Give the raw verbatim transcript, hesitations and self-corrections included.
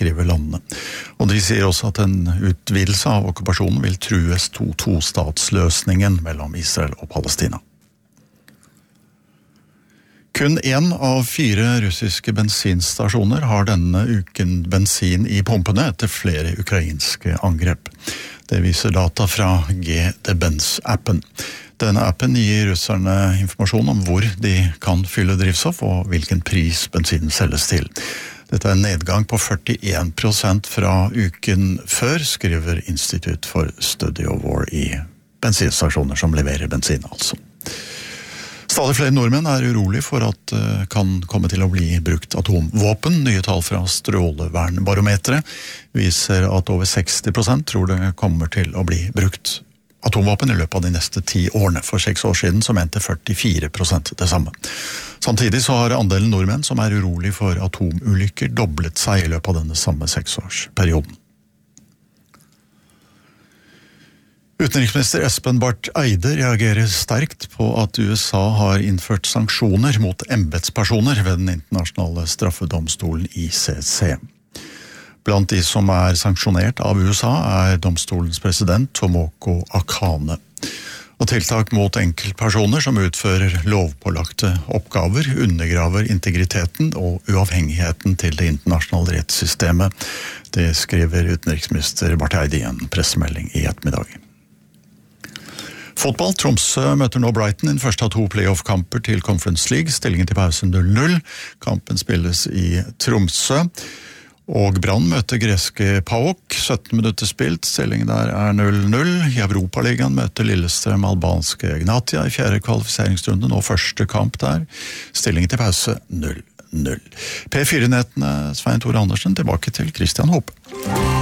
skriver landene. Og de sier også at en utvidelse av okkupasjonen vil trues to to-statsløsningen mellom Israel og Palestina. Kun en av fire russiske bensinstasjoner har denne uken bensin i pumpene etter flere ukrainske angrep. Det viser data fra G D Benz-appen. Denne appen gir russerne informasjon om hvor de kan fylle drivstoff og hvilken pris bensinen selges til. Dette er en nedgang på førtien prosent fra uken før, skriver Institute for Study of War i bensinstasjoner som leverer bensin, altså. Stadig flere nordmenn er urolig for at det kan komme til å bli brukt atomvåpen. Nye tall fra strålevernbarometeret viser at over seksti prosent tror det kommer til å bli brukt atomvåpen i løpet av de neste ti årene. For seks år siden så mente førtifire prosent det samme. Samtidig så har andelen nordmenn som er urolig for atomulykker doblet seg i løpet av denne samme seksårsperioden. Utenriksminister Espen Barth Eide reagerer sterkt på at U S A har innført sanksjoner mot embetspersoner ved den internasjonale straffedomstolen I C C. Blant de som er sanksjonert av U S A er domstolens president Tomoko Akane. Og tiltak mot enkeltpersoner som utfører lovpålagte oppgaver undergraver integriteten og uavhengigheten til det internasjonale rettssystemet. Det skriver utenriksminister Barth Eide i en pressemelding i ettermiddag. Fotball, Tromsø møter nå Brighton i den første av to playoff-kamper til Conference League. Stillingen til pausen null null. Kampen spilles i Tromsø. Og Brann møter greske PAOK. sytten minutter spilt. Stillingen der er null null. I Europaligaen møter Lillestrøm albanske Egnatia i fjerde kvalifiseringsrunde. Nå første kamp der. Stillingen til pause null null. P fire-nettene Svein Tore Andersen tilbake til Christian Hope.